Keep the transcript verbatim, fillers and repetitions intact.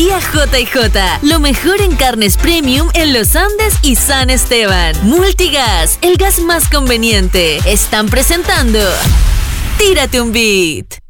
Carnicería J y J, lo mejor en carnes premium en Los Andes y San Esteban. Multigas, el gas más conveniente. Están presentando Tírate un Beat.